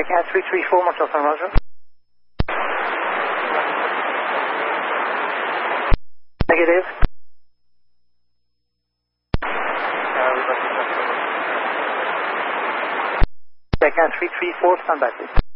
Deccan 334, much else on Roger. Negative. Deccan 334, stand by please.